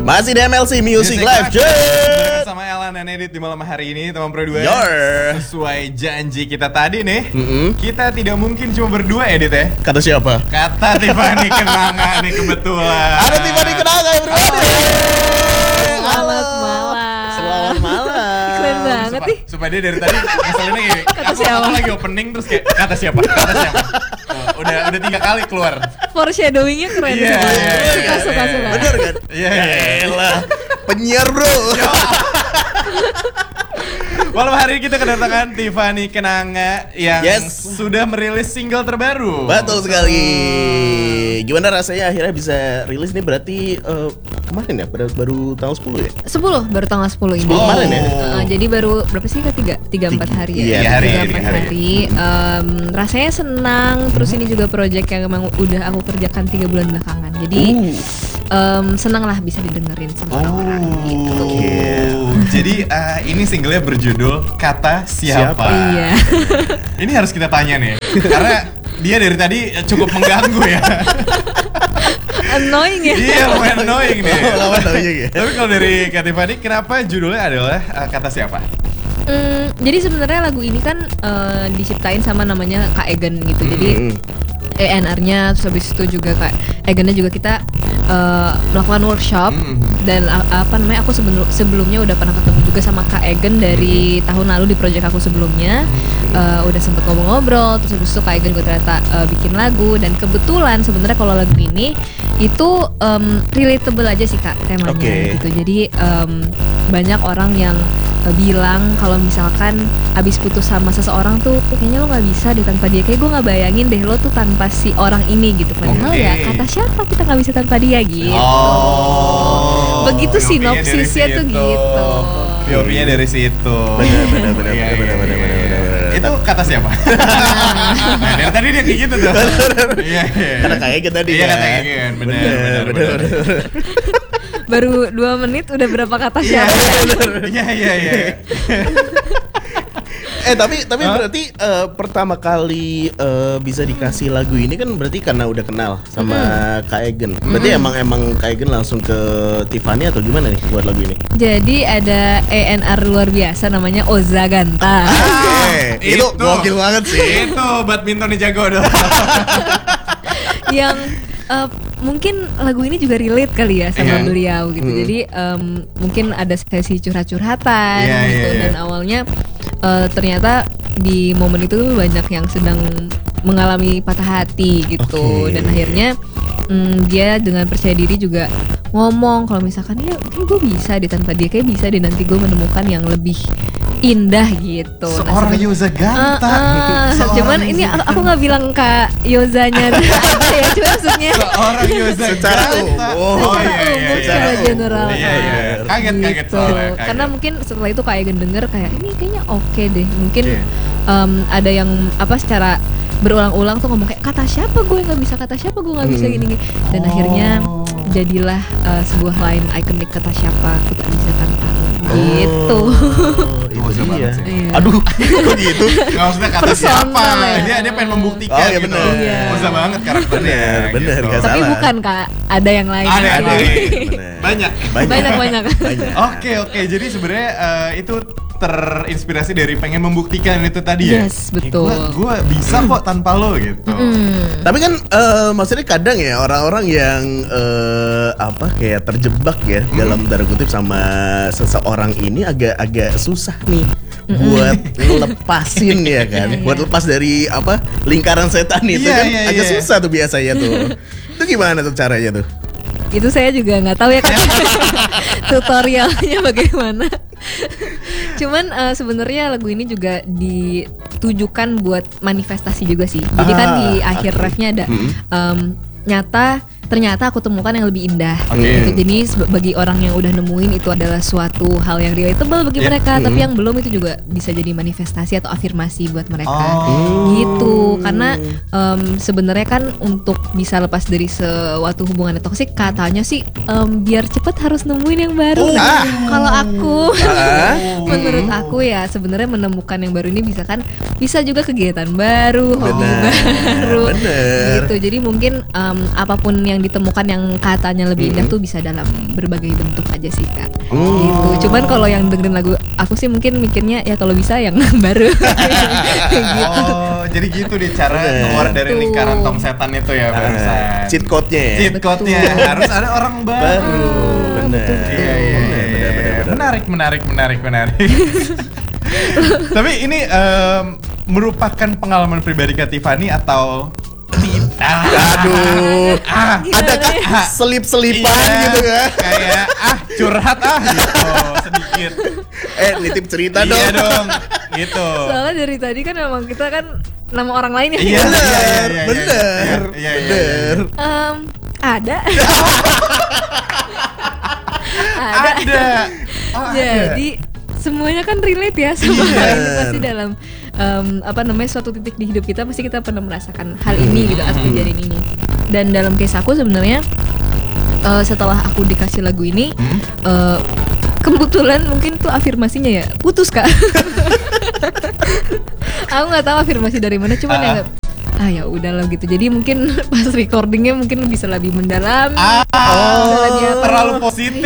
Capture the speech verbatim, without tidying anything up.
Masih di M L C Music, Music Live Chat sama Elan dan Edit di malam hari ini, teman Pro dua. Sesuai janji kita tadi nih, mm-hmm. kita tidak mungkin cuma berdua, Edit ya. Kata siapa? Kata Tiffany Kenanga nih kebetulan. Ada Tiffany Kenanga ya bro. Selamat malam. Selamat malam. Keren banget nih. Supaya dia dari tadi ngeselinnya gini. Kata aku, siapa? Aku lagi opening terus kayak kata siapa? Kata siapa? Oh, udah udah tiga kali keluar. Foreshadowingnya keren. Iya, yeah, iya, suka iya, suka iya, suka. Bener kan? Iya, iya. Elah. Penyiar bro. Malam hari ini kita kedatangan Tiffany Kenanga yang yes. sudah merilis single terbaru. Betul sekali. Gimana rasanya akhirnya bisa rilis nih? Berarti uh, kemarin ya? Baru, baru tanggal sepuluh ya? sepuluh, baru tanggal sepuluh ini. sepuluh kemarin ya? Uh, jadi baru berapa sih? Ketiga, tiga empat hari ya? Iya, tiga hari. Tiga empat hari. hari. Um, rasanya senang. Terus ini juga project yang memang udah aku kerjakan tiga bulan belakangan. Jadi uh. um, senang lah bisa didengerin sama orang-orang gitu. Yeah. Jadi uh, ini singlenya berjudul Kata Siapa. Siapa? Iya. Ini harus kita tanya nih, karena dia dari tadi cukup mengganggu ya. Annoying ya. Iya, lumayan annoying nih. Lawan annoying ya. Tapi kalau dari Kak Tiffany, kenapa judulnya adalah uh, Kata Siapa? Hmm, jadi sebenarnya lagu ini kan uh, diciptain sama namanya Kak Egan gitu. Jadi mm-hmm. E N R-nya, terus habis itu juga Kak Egan-nya juga kita uh, melakukan workshop mm-hmm. dan uh, apa namanya aku sebelum sebelumnya udah pernah ketemu juga sama Kak Egan dari mm-hmm. tahun lalu di project aku sebelumnya. Uh, udah sempet ngobrol-ngobrol, terus habis itu Kak Egan gue ternyata uh, bikin lagu, dan kebetulan sebenarnya kalau lagu ini itu um, relatable aja sih Kak temanya okay. gitu. Jadi um, banyak orang yang uh, bilang kalau misalkan abis putus sama seseorang tuh kayaknya lo nggak bisa deh tanpa dia, kayak gue nggak bayangin deh lo tuh tanpa si orang ini gitu. Padahal okay. ya kata siapa kita nggak bisa tanpa dia gitu. Oh, begitu sinopsisnya tuh gitu. P O V-nya dari situ. Benar benar benar benar benar benar benar. Itu kata siapa? Nah, dari tadi dia kayak gitu tuh. Iya, iya. Kata kayak gitu tadi. Iya, kata kayak gitu. Benar, benar, benar. Baru dua menit udah berapa kata siapa? Iya, iya, iya. Eh tapi tapi huh? berarti uh, pertama kali uh, bisa dikasih lagu ini kan berarti karena udah kenal sama mm-hmm. Kak Egan. Berarti mm-hmm. emang emang Kak Egan langsung ke Tiffany atau gimana nih buat lagu ini? Jadi ada E N R luar biasa namanya Oza Ganta. Ah, itu, itu gokil banget sih. Itu badminton jago dong. Yang uh, mungkin lagu ini juga relate kali ya sama yeah. beliau gitu. Hmm. Jadi um, mungkin ada sesi curhat-curhatan yeah, gitu yeah, yeah. dan awalnya uh, ternyata di momen itu banyak yang sedang mengalami patah hati gitu. Okay. Dan akhirnya um, dia dengan percaya diri juga ngomong kalau misalkan ya gue bisa deh tanpa dia, kayak bisa deh nanti gue menemukan yang lebih indah gitu. Seorang nah, Yoza Ganta. Uh, uh, cuman ini aku, aku nggak bilang Kak Yozanya aja ya, cuma maksudnya seorang Yoza secara Ganta. Oh, oh iya iya iya. Secara general. Iya iya. Kaget gitu. kaget soalnya. Kaget. Karena mungkin setelah itu Kak Egan denger kayak ini kayaknya oke okay deh. Mungkin okay. um, ada yang apa secara berulang-ulang tuh ngomong kayak kata siapa gue nggak bisa, kata siapa gue nggak bisa hmm. gini-gini. Dan oh. akhirnya jadilah uh, sebuah line ikonik kata siapa aku tak bisa tanpamu. Oh. Gitu. Itu dia. Iya. Aduh, kok gitu? Nggak maksudnya kata Personal siapa? Ya. Dia dia pengen membuktikan oh, iya, gitu. Iya. Usah banget karakternya. Bener, bener, gitu. gak Tapi salah. bukan Kak, ada yang lain. Ada yang lain. Banyak. Banyak banyak. Oke oke. Jadi sebenarnya uh, itu terinspirasi dari pengen membuktikan itu tadi ya. Yes, betul. Eh, gue bisa kok tanpa lo gitu. Mm. Tapi kan uh, maksudnya kadang ya orang-orang yang uh, apa kayak terjebak ya mm. dalam tanda kutip sama seseorang ini agak-agak susah nih mm. buat lepasin ya kan. Buat lepas dari apa lingkaran setan itu yeah, kan yeah, agak yeah. susah tuh biasanya tuh. Itu gimana tuh caranya tuh? Itu saya juga nggak tahu ya kan tutorialnya bagaimana. Cuman uh, sebenarnya lagu ini juga ditujukan buat manifestasi juga sih. Jadi ah, kan di akhir okay. refnya ada um, nyata ternyata aku temukan yang lebih indah. Okay. Gitu. Jadi bagi orang yang udah nemuin itu adalah suatu hal yang relatable bagi yeah. mereka, mm-hmm. tapi yang belum itu juga bisa jadi manifestasi atau afirmasi buat mereka. Oh. Gitu. Karena um, sebenarnya kan untuk bisa lepas dari suatu hubungan yang toksik katanya sih um, biar cepet harus nemuin yang baru. Oh. Nah, Ah. kalau aku Ah. menurut aku ya sebenarnya menemukan yang baru ini bisa kan bisa juga kegiatan baru, hobi baru. Bener. Gitu. Jadi mungkin um, apapun yang ditemukan yang katanya lebih indah tuh bisa dalam berbagai bentuk aja sih kak. Gitu. Cuman kalau yang dengerin lagu aku sih mungkin mikirnya ya kalau bisa yang baru. Gitu. Oh, jadi gitu deh cara keluar dari lingkaran tong setan itu ya, barusan. Cheat code-nya ya. Cheat code-nya harus ada orang baru. Baru. Benar. Iya, iya, iya. Menarik, menarik, menarik, menarik. Tapi ini um, merupakan pengalaman pribadi Kak Tiffany atau Ah, aduh, ah, ada kan selip-selipan iya, gitu ya. Kayak ah curhat ah gitu sedikit. Eh nitip cerita dong. Iya dong, gitu. Soalnya dari tadi kan emang kita kan nama orang lain ya. Iya, Bener, iya, iya, iya, bener, iya, iya, iya, bener. Em, ada. ada. Ada. Oh, ada. Jadi semuanya kan relate ya sama Iya. hal ini pasti dalam em, apa namanya suatu titik di hidup kita pasti kita pernah merasakan hal ini gitu atas kejadian ini. Dan dalam case aku sebenarnya eh, setelah aku dikasih lagu ini eh, kebetulan mungkin tuh afirmasinya ya putus kak. Aku nggak tahu afirmasi dari mana cuman Ah. ya ah ya udahlah gitu. Jadi mungkin pas recordingnya mungkin bisa lebih mendalam. Ah, bisa lebih apa. terlalu positif